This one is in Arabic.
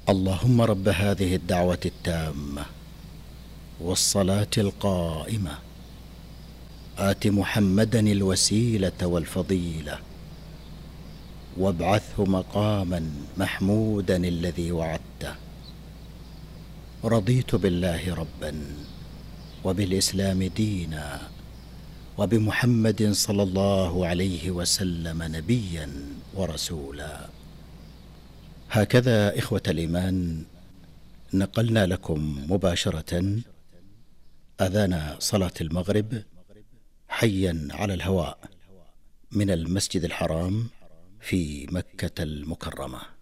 اللهم رب هذه الدعوة التامة والصلاة القائمة آت محمدا الوسيلة والفضيلة وابعثه مقاما محمودا الذي وعدته. رضيت بالله ربا وبالإسلام دينا وبمحمد صلى الله عليه وسلم نبيا ورسولا. هكذا إخوة الإيمان نقلنا لكم مباشرة أذان صلاة المغرب حيا على الهواء من المسجد الحرام في مكة المكرمة.